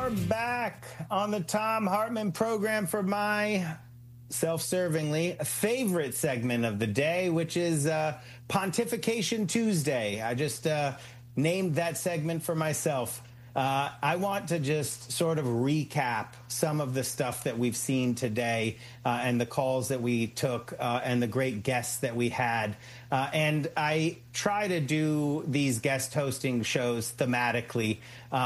are back on the Thom Hartmann program for my self-servingly favorite segment of the day, which is Pontification Tuesday. I just named that segment for myself. I want to just sort of recap some of the stuff that we've seen today and the calls that we took and the great guests that we had. And I try to do these guest hosting shows thematically.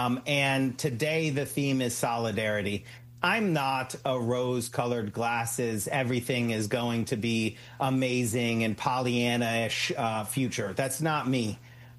And today the theme is solidarity. I'm not a rose-colored glasses, everything is going to be amazing and Pollyanna-ish future. That's not me.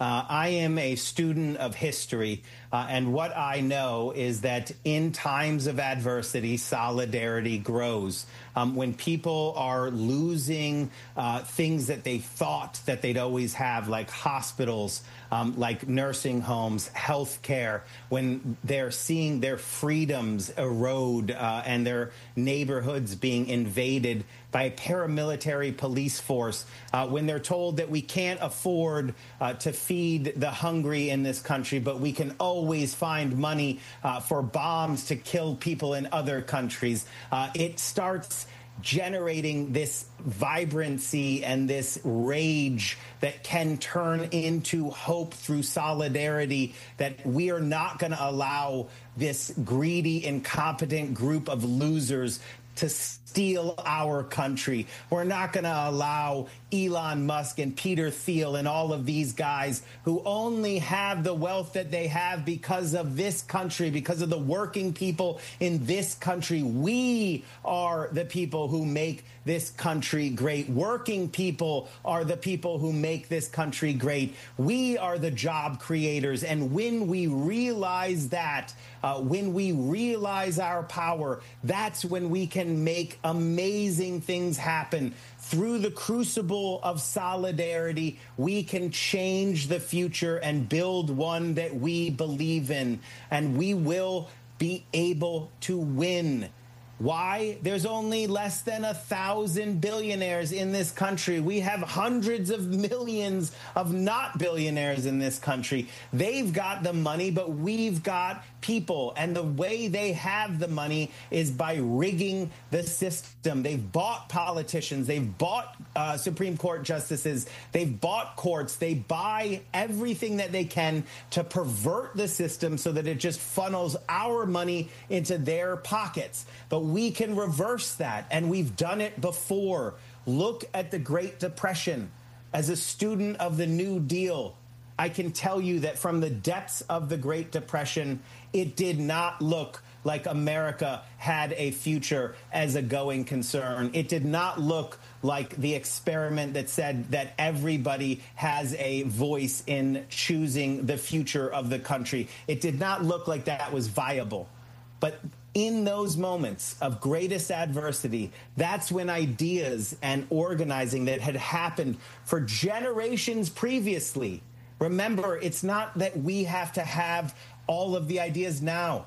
I am a student of history, and what I know is that in times of adversity, solidarity grows. When people are losing things that they thought that they'd always have, like hospitals, like nursing homes, health care, when they're seeing their freedoms erode and their neighborhoods being invaded by a paramilitary police force, when they're told that we can't afford to feed the hungry in this country, but we can always find money for bombs to kill people in other countries, it starts generating this vibrancy and this rage that can turn into hope through solidarity, that we are not going to allow this greedy, incompetent group of losers to steal our country. We're not going to allow Elon Musk and Peter Thiel and all of these guys who only have the wealth that they have because of this country, because of the working people in this country. We are the people who make this country great. Working people are the people who make this country great. We are the job creators. And when we realize that, when we realize our power, that's when we can make amazing things happen. Through the crucible of solidarity, we can change the future and build one that we believe in, and we will be able to win. Why? There's only less than 1,000 billionaires in this country. We have hundreds of millions of not billionaires in this country. They've got the money, but we've got people. And the way they have the money is by rigging the system. They've bought politicians. They've bought Supreme Court justices. They've bought courts. They buy everything that they can to pervert the system so that it just funnels our money into their pockets. But we can reverse that, and we've done it before. Look at the Great Depression. As a student of the New Deal, I can tell you that from the depths of the Great Depression, it did not look like America had a future as a going concern. It did not look like the experiment that said that everybody has a voice in choosing the future of the country. It did not look like that was viable. But in those moments of greatest adversity, that's when ideas and organizing that had happened for generations previously. Remember, it's not that we have to have all of the ideas now.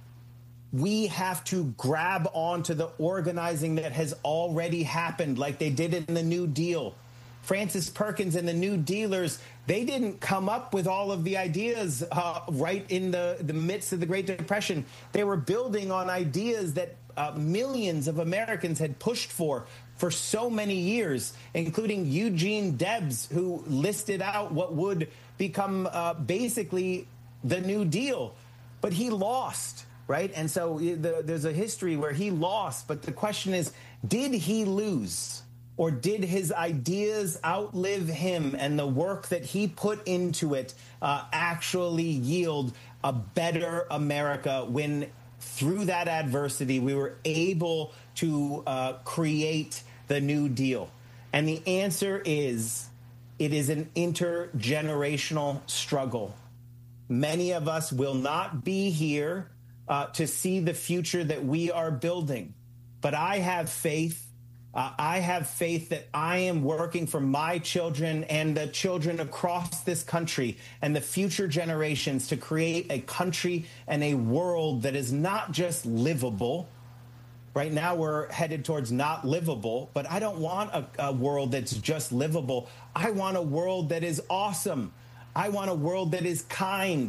We have to grab onto the organizing that has already happened, like they did in the New Deal. Francis Perkins and the New Dealers, they didn't come up with all of the ideas right in the midst of the Great Depression. They were building on ideas that millions of Americans had pushed for so many years, including Eugene Debs, who listed out what would become basically the New Deal. But he lost, right? And so there's a history where he lost. But the question is, did he lose? Or did his ideas outlive him, and the work that he put into it actually yield a better America when, through that adversity, we were able to create the New Deal? And the answer is, it is an intergenerational struggle. Many of us will not be here to see the future that we are building. But I have faith. I have faith that I am working for my children and the children across this country and the future generations to create a country and a world that is not just livable. Right now we're headed towards not livable, but I don't want a world that's just livable. I want a world that is awesome. I want a world that is kind.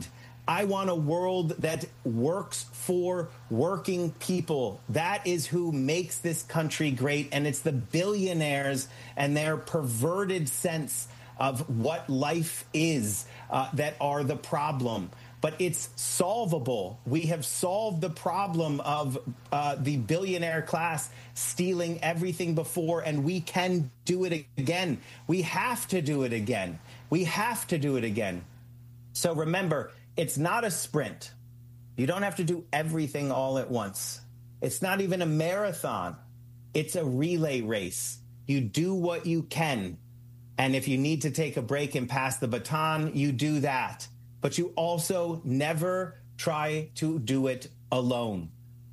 I want a world that works for working people. That is who makes this country great. And it's the billionaires and their perverted sense of what life is that are the problem. But it's solvable. We have solved the problem of the billionaire class stealing everything before, and we can do it again. We have to do it again. We have to do it again. So remember, it's not a sprint. You don't have to do everything all at once. It's not even a marathon. It's a relay race. You do what you can. And if you need to take a break and pass the baton, you do that. But you also never try to do it alone.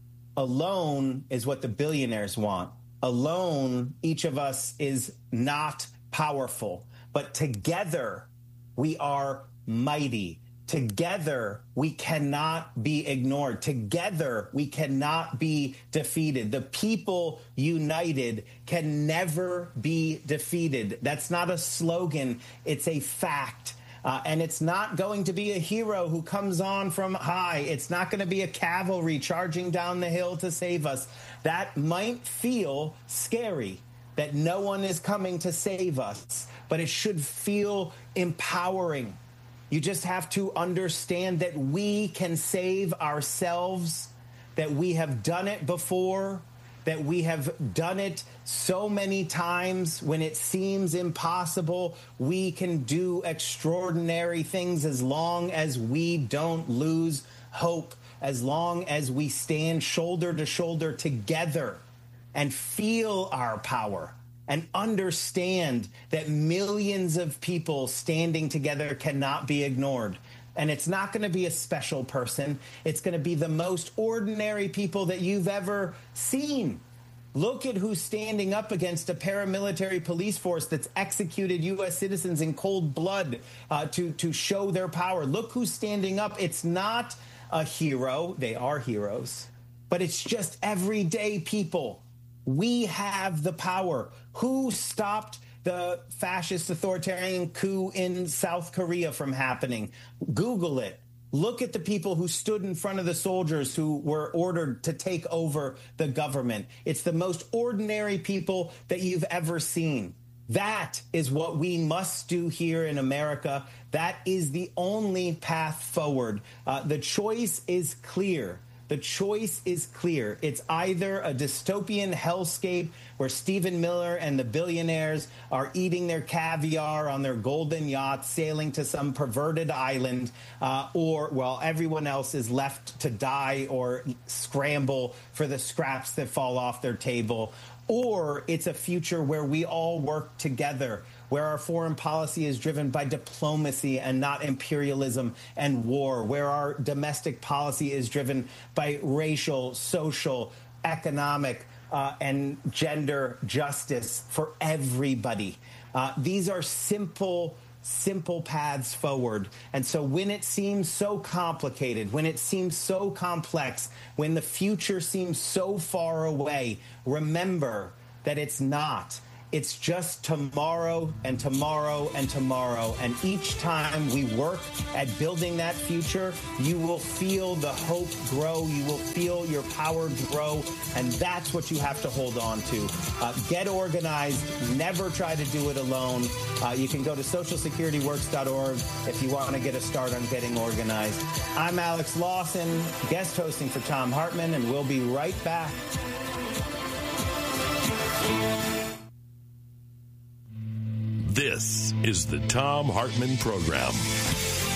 Alone is what the billionaires want. Alone, each of us is not powerful. But together, we are mighty. Together, we cannot be ignored. Together, we cannot be defeated. The people united can never be defeated. That's not a slogan. It's a fact. And it's not going to be a hero who comes on from high. It's not going to be a cavalry charging down the hill to save us. That might feel scary, that no one is coming to save us, but it should feel empowering. You just have to understand that we can save ourselves, that we have done it before, that we have done it so many times when it seems impossible. We can do extraordinary things as long as we don't lose hope, as long as we stand shoulder to shoulder together and feel our power and understand that millions of people standing together cannot be ignored. And it's not going to be a special person. It's going to be the most ordinary people that you've ever seen. Look at who's standing up against a paramilitary police force that's executed U.S. citizens in cold blood to show their power. Look who's standing up. It's not a hero. They are heroes. But it's just everyday people. We have the power. Who stopped the fascist authoritarian coup in South Korea from happening? Google it. Look at the people who stood in front of the soldiers who were ordered to take over the government. It's the most ordinary people that you've ever seen. That is what we must do here in America. That is the only path forward. The choice is clear. The choice is clear. It's either a dystopian hellscape where Stephen Miller and the billionaires are eating their caviar on their golden yachts, sailing to some perverted island, or while everyone else is left to die or scramble for the scraps that fall off their table. Or it's a future where we all work together, where our foreign policy is driven by diplomacy and not imperialism and war, where our domestic policy is driven by racial, social, economic, and gender justice for everybody. These are simple paths forward. And so when it seems so complicated, when it seems so complex, when the future seems so far away, remember that it's not. It's just tomorrow and tomorrow and tomorrow. And each time we work at building that future, you will feel the hope grow. You will feel your power grow. And that's what you have to hold on to. Get organized. Never try to do it alone. You can go to socialsecurityworks.org if you want to get a start on getting organized. I'm Alex Lawson, guest hosting for Thom Hartmann, and we'll be right back. This is the Thom Hartmann Program.